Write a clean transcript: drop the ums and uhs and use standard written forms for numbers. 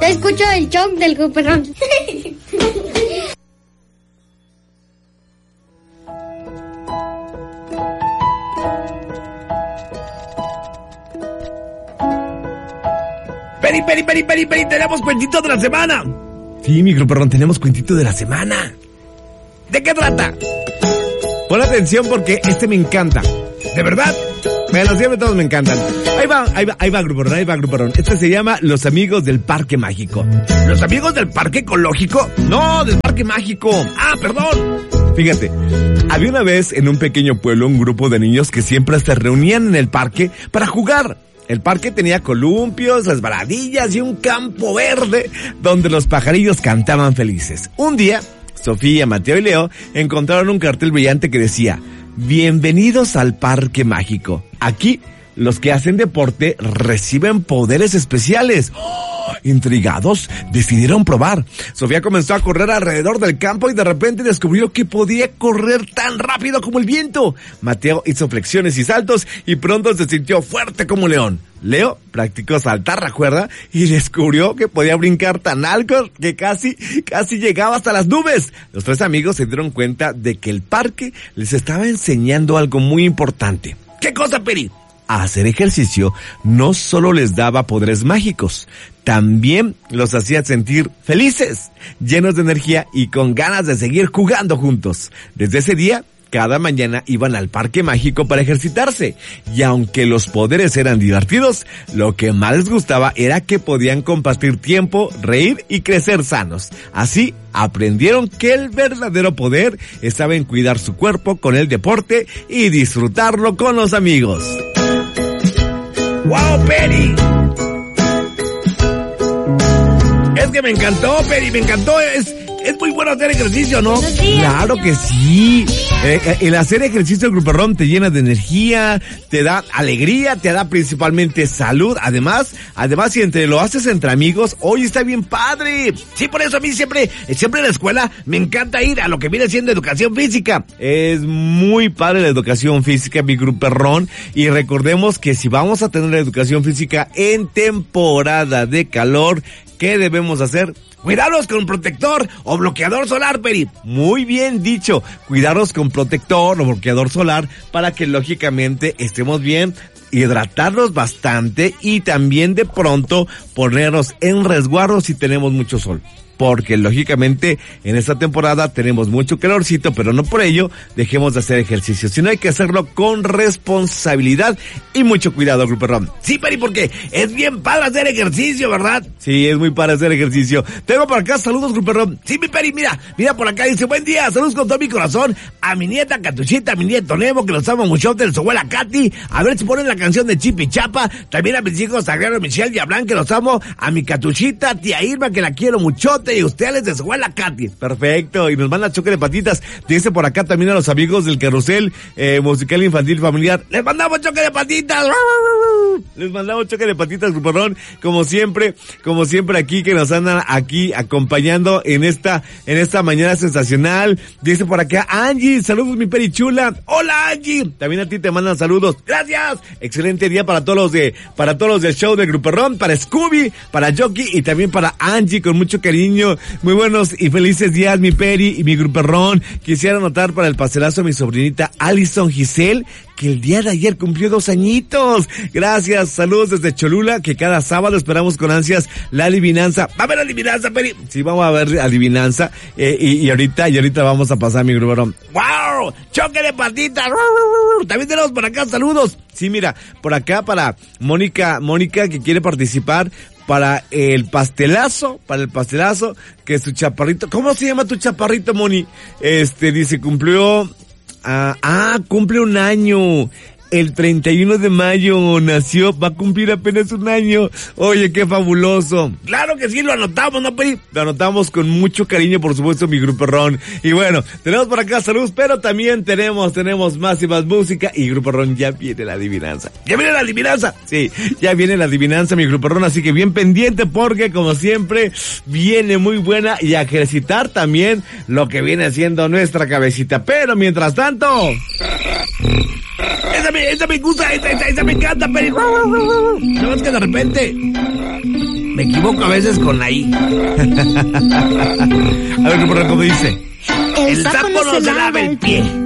Te escucho el show del Gruperrón. Peri, tenemos cuentito de la semana. Sí, mi Gruperrón, tenemos cuentito de la semana. ¿De qué trata? Pon atención porque me encanta. ¿De verdad? Bueno, siempre todos me encantan. Ahí va, Gruperrón. Este se llama Los Amigos del Parque Mágico. ¿Los Amigos del Parque Ecológico? No, del Parque Mágico. Ah, perdón. Fíjate, había una vez en un pequeño pueblo un grupo de niños que siempre se reunían en el parque para jugar. El parque tenía columpios, resbaladillas y un campo verde donde los pajarillos cantaban felices. Un día, Sofía, Mateo y Leo encontraron un cartel brillante que decía: bienvenidos al Parque Mágico. Aquí, los que hacen deporte reciben poderes especiales. ¡Oh! Intrigados, decidieron probar. Sofía comenzó a correr alrededor del campo y de repente descubrió que podía correr tan rápido como el viento. Mateo hizo flexiones y saltos y pronto se sintió fuerte como un león. Leo practicó saltar la cuerda y descubrió que podía brincar tan alto que casi llegaba hasta las nubes. Los tres amigos se dieron cuenta de que el parque les estaba enseñando algo muy importante. ¿Qué cosa, Peri? A hacer ejercicio no solo les daba poderes mágicos, también los hacía sentir felices, llenos de energía y con ganas de seguir jugando juntos. Desde ese día, cada mañana iban al Parque Mágico para ejercitarse, y aunque los poderes eran divertidos, lo que más les gustaba era que podían compartir tiempo, reír y crecer sanos. Así, aprendieron que el verdadero poder estaba en cuidar su cuerpo con el deporte y disfrutarlo con los amigos. ¡Wow, Peri! Es que me encantó, Peri, me encantó. Es muy bueno hacer ejercicio, ¿no? Sí, claro que sí. El hacer ejercicio, Gruperrón, te llena de energía, te da alegría, te da principalmente salud. Además, si lo haces entre amigos, hoy está bien padre. Sí, por eso a mí siempre en la escuela me encanta ir a lo que viene siendo educación física. Es muy padre la educación física, mi Gruperrón. Y recordemos que si vamos a tener educación física en temporada de calor, ¿qué debemos hacer? Cuidarlos con protector o bloqueador solar, Peri. Muy bien dicho. Cuidarlos con protector o bloqueador solar para que lógicamente estemos bien. Hidratarlos bastante y también de pronto ponernos en resguardo si tenemos mucho sol. Porque lógicamente en esta temporada tenemos mucho calorcito, pero no por ello dejemos de hacer ejercicio, sino hay que hacerlo con responsabilidad y mucho cuidado, Gruperrón. Sí, Peri, porque es bien padre hacer ejercicio, ¿verdad? Sí, es muy padre hacer ejercicio. Tengo por acá saludos, Gruperrón. Sí, mi Peri, mira por acá, dice: buen día, saludos con todo mi corazón a mi nieta Catuchita, a mi nieto Nemo, que los amo mucho, de su abuela Katy, a ver si ponen la canción de Chip y Chapa, también a mis hijos Sagrado, Michelle y Abraham, que los amo, a mi Catuchita, tía Irma, que la quiero muchote, y ustedes de su abuela Katy. Perfecto, y nos manda choque de patitas. Dice por acá también a los amigos del Carrusel Musical Infantil Familiar: les mandamos choque de patitas. Les mandamos choque de patitas, Gruperrón, como siempre aquí, que nos andan aquí acompañando en esta mañana sensacional. Dice por acá Angie: saludos, mi Peri chula. Hola, Angie. También a ti te mandan saludos. Gracias. Excelente día para todos los del show de Gruperrón, para Scooby, para Jockey y también para Angie, con mucho cariño. Muy buenos y felices días, mi Peri y mi Gruperrón. Quisiera anotar para el pastelazo a mi sobrinita Alison Giselle, que el día de ayer cumplió 2 añitos. Gracias, saludos desde Cholula, que cada sábado esperamos con ansias la adivinanza. ¿Va a haber adivinanza, Peri? Sí, vamos a ver adivinanza, y ahorita vamos a pasar, mi Gruperrón. ¡Wow! ¡Choque de patitas! También tenemos por acá saludos. Sí, mira, por acá para Mónica, que quiere participar para el pastelazo, que su chaparrito, ¿cómo se llama tu chaparrito, Moni? Dice, cumple un año. El 31 de mayo nació, va a cumplir apenas un año. Oye, qué fabuloso. Claro que sí, lo anotamos, ¿no, Peri? Lo anotamos con mucho cariño, por supuesto, mi Gruperrón. Y bueno, tenemos por acá saludos, pero también tenemos más y más música. Y Gruperrón, ya viene la adivinanza. ¿Ya viene la adivinanza? Sí, ya viene la adivinanza, mi Gruperrón, así que bien pendiente, porque como siempre, viene muy buena, y a ejercitar también lo que viene haciendo nuestra cabecita. Pero mientras tanto... Esa me gusta, esa me encanta, Peri. No es que de repente Me equivoco a veces con la I. A ver, ¿cómo dice? El sapo no se lava el pie.